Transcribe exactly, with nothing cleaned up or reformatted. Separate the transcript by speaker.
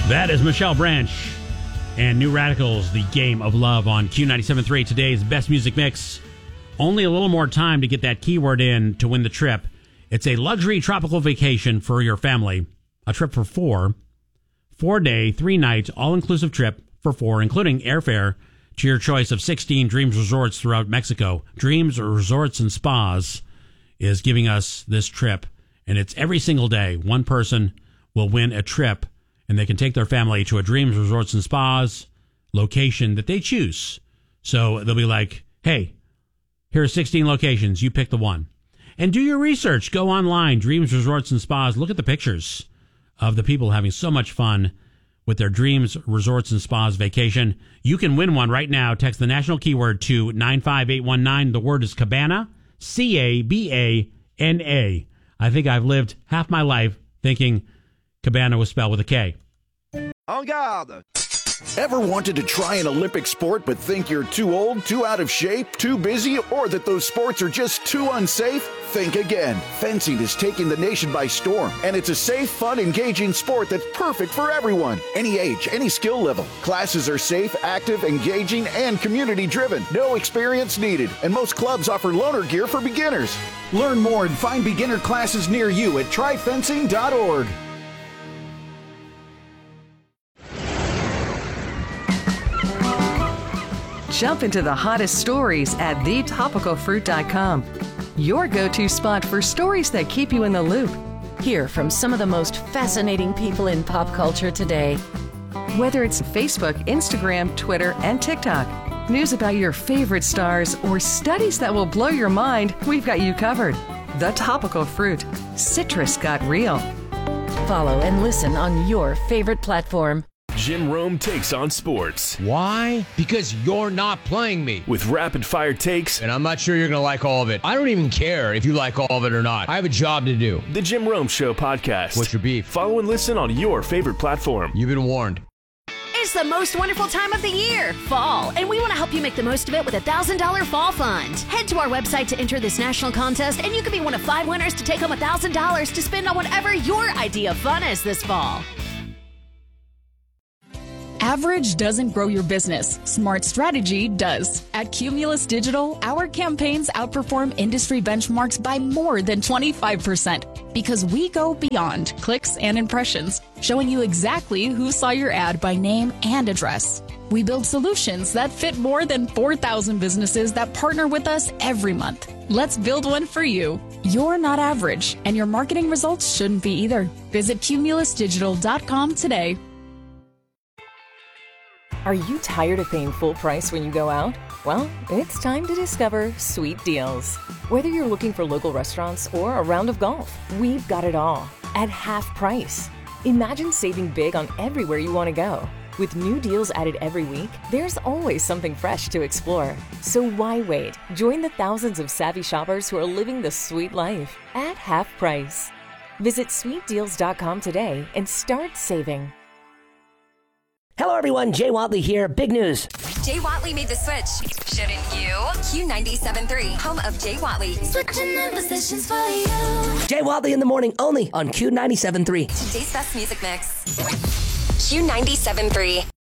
Speaker 1: That is Michelle Branch and New Radicals, The Game of Love on Q ninety-seven point three, today's best music mix. Only a little more time to get that keyword in to win the trip. It's a luxury tropical vacation for your family. A trip for four. Four day, three night, all-inclusive trip for four, including airfare to your choice of sixteen Dreams Resorts throughout Mexico. Dreams Resorts and Spas is giving us this trip, and it's every single day. One person will win a trip, and they can take their family to a Dreams Resorts and Spas location that they choose. So they'll be like, hey, here are sixteen locations. You pick the one. And do your research. Go online, Dreams Resorts and Spas. Look at the pictures of the people having so much fun with their Dreams Resorts and Spas vacation. You can win one right now. Text the national keyword to nine five eight one nine. The word is Cabana, C A B A N A. I think I've lived half my life thinking Cabana was spelled with a K.
Speaker 2: En garde!
Speaker 3: Ever wanted to try an Olympic sport but think you're too old, too out of shape, too busy, or that those sports are just too unsafe? Think again. Fencing is taking the nation by storm, and it's a safe, fun, engaging sport that's perfect for everyone. Any age, any skill level. Classes are safe, active, engaging, and community-driven. No experience needed, and most clubs offer loaner gear for beginners. Learn more and find beginner classes near you at try fencing dot org.
Speaker 4: Jump into the hottest stories at the topical fruit dot com. Your go-to spot for stories that keep you in the loop.
Speaker 5: Hear from some of the most fascinating people in pop culture today.
Speaker 4: Whether it's Facebook, Instagram, Twitter, and TikTok, news about your favorite stars, or studies that will blow your mind, we've got you covered. The Topical Fruit. Citrus got real.
Speaker 5: Follow and listen on your favorite platform.
Speaker 6: Jim Rome takes on sports.
Speaker 7: Why? Because you're not playing me.
Speaker 6: With rapid-fire takes.
Speaker 7: And I'm not sure you're going to like all of it. I don't even care if you like all of it or not. I have a job to do.
Speaker 6: The Jim Rome Show podcast.
Speaker 7: What's your beef?
Speaker 6: Follow and listen on your favorite platform.
Speaker 7: You've been warned.
Speaker 8: It's the most wonderful time of the year, fall, and we want to help you make the most of it with a one thousand dollars Fall Fund. Head to our website to enter this national contest, and you could be one of five winners to take home one thousand dollars to spend on whatever your idea of fun is this fall.
Speaker 9: Average doesn't grow your business. Smart strategy does. At Cumulus Digital, our campaigns outperform industry benchmarks by more than twenty-five percent because we go beyond clicks and impressions, showing you exactly who saw your ad by name and address. We build solutions that fit more than four thousand businesses that partner with us every month. Let's build one for you. You're not average, and your marketing results shouldn't be either. Visit cumulus digital dot com today.
Speaker 10: Are you tired of paying full price when you go out? Well, it's time to discover Sweet Deals. Whether you're looking for local restaurants or a round of golf, we've got it all at half price. Imagine saving big on everywhere you want to go. With new deals added every week, there's always something fresh to explore. So why wait? Join the thousands of savvy shoppers who are living the sweet life at half price. Visit sweet deals dot com today and start saving.
Speaker 11: Hello, everyone. Jay Watley here. Big news.
Speaker 12: Jay Watley made the switch. Shouldn't you? Q ninety-seven point three, home of Jay Watley. Switching the positions for you.
Speaker 11: Jay Watley in the morning, only on Q ninety-seven point three.
Speaker 12: Today's best music mix. Q ninety-seven point three.